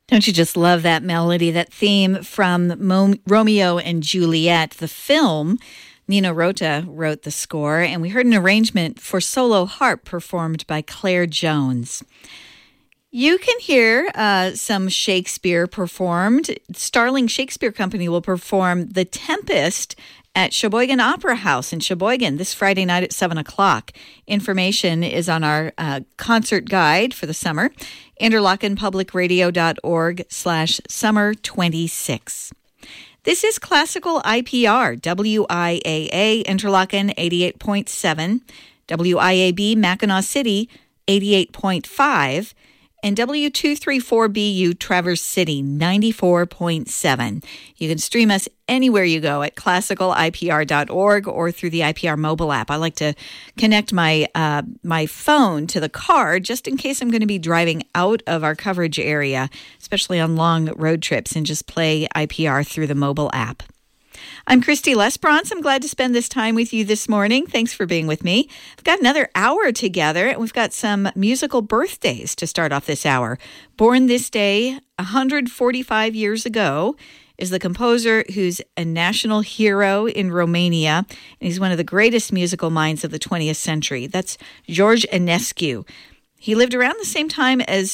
Don't you just love that melody, that theme from Romeo and Juliet, the film? Nino Rota wrote the score, and we heard an arrangement for solo harp performed by Claire Jones. You can hear some Shakespeare performed. Starling Shakespeare Company will perform The Tempest at Sheboygan Opera House in Sheboygan this Friday night at 7 o'clock. Information is on our concert guide for the summer, interlockenpublicradio.org/summer26. This is Classical IPR, WIAA Interlochen 88.7, WIAB Mackinac City 88.5, and W234BU Traverse City 94.7. You can stream us anywhere you go at classicalipr.org or through the IPR mobile app. I like to connect my phone to the car just in case I'm going to be driving out of our coverage area, especially on long road trips, and just play IPR through the mobile app. I'm Christy Lesperance. I'm glad to spend this time with you this morning. Thanks for being with me. I've got another hour together, and we've got some musical birthdays to start off this hour. Born this day, 145 years ago, is the composer who's a national hero in Romania, and he's one of the greatest musical minds of the 20th century. That's George Enescu. He lived around the same time as